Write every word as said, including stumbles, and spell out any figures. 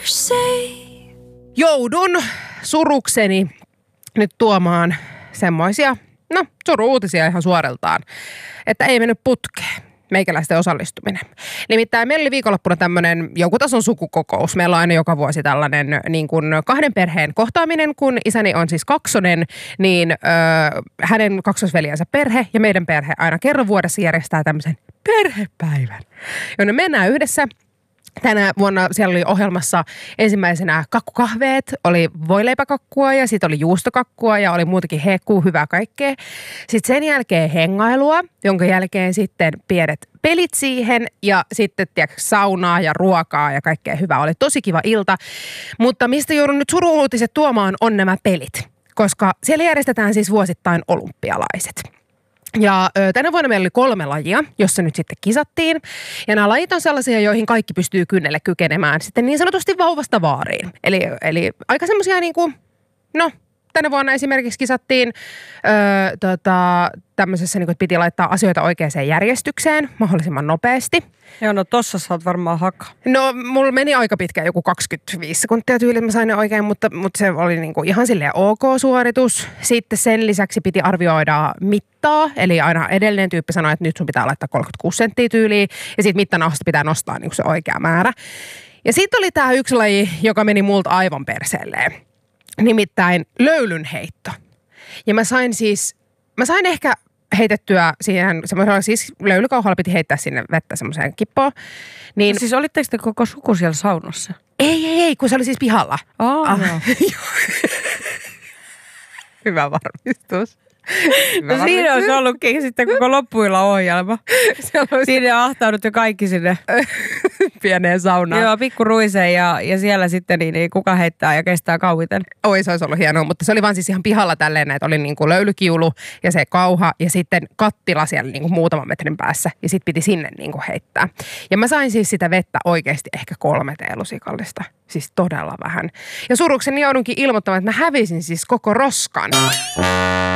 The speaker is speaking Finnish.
Joudun surukseni nyt tuomaan semmoisia, no suru-uutisia ihan suoreltaan, että ei mennyt putkeen meikäläisten osallistuminen. Nimittäin meillä oli viikonloppuna tämmöinen jonkun tason sukukokous. Meillä on aina joka vuosi tällainen niin kuin kahden perheen kohtaaminen, kun isäni on siis kaksonen, niin ö, hänen kaksosveljensä perhe ja meidän perhe aina kerran vuodessa järjestää tämmöisen perhepäivän, jonne mennään yhdessä. Tänä vuonna siellä oli ohjelmassa ensimmäisenä kakkukahveet, oli voileipäkakkua ja sitten oli juustokakkua ja oli muutakin hekuu, hyvää kaikkea. Sitten sen jälkeen hengailua, jonka jälkeen sitten pienet pelit siihen ja sitten tiedätkö, saunaa ja ruokaa ja kaikkea hyvää. Oli tosi kiva ilta, mutta mistä joudun nyt suru-uutiset tuomaan on nämä pelit, koska siellä järjestetään siis vuosittain olympialaiset. Ja ö, tänä vuonna meillä oli kolme lajia, jossa nyt sitten kisattiin. Ja nämä lajit on sellaisia, joihin kaikki pystyy kynnelle kykenemään sitten niin sanotusti vauvasta vaariin. Eli, eli aika semmoisia niin kuin, no tänä vuonna esimerkiksi kisattiin ö, tota, tämmöisessä, niin kuin, että piti laittaa asioita oikeaan järjestykseen mahdollisimman nopeasti. Joo, no tossa saat varmaan hakaa. No, mulla meni aika pitkä, joku kaksikymmentäviisi sekuntia tyyliin, mä sain ne oikein, mutta, mutta se oli niinku ihan silleen ok-suoritus. Sitten sen lisäksi piti arvioida mittaa, eli aina edellinen tyyppi sanoi, että nyt sun pitää laittaa kolmekymmentäkuusi senttiä tyyliin, ja sitten mittanauhasta pitää nostaa niinku se oikea määrä. Ja sitten oli tää yksi laji, joka meni multa aivan perseelleen, nimittäin löylynheitto. Ja mä sain siis, mä sain ehkä heitettyä siihen, semmoisella siis löylykauhalla piti heittää sinne vettä semmoiseen kippoon. Niin, no siis olitteko te koko suku siellä saunassa? Ei, ei, ei, kun se oli siis pihalla. Oh, ah, Hyvä varmistus. Hyvä no varmistus. siinä olisi ollutkin sitten koko loppuilla ohjelma. olisi... Siinä ahtaudut jo kaikki sinne pieneen saunaan. Joo, pikku ruiseen ja, ja siellä sitten niin, niin kuka heittää ja kestää kauiten. Oi, se olisi ollut hienoa, mutta se oli vaan siis ihan pihalla tälleen, että oli niin kuin löylykiulu ja se kauha ja sitten kattila siellä niin kuin muutaman metrin päässä ja sitten piti sinne niin kuin heittää. Ja mä sain siis sitä vettä oikeasti ehkä kolme teelusikallista, siis todella vähän. Ja surukseni joudunkin ilmoittamaan, että mä hävisin siis koko roskan.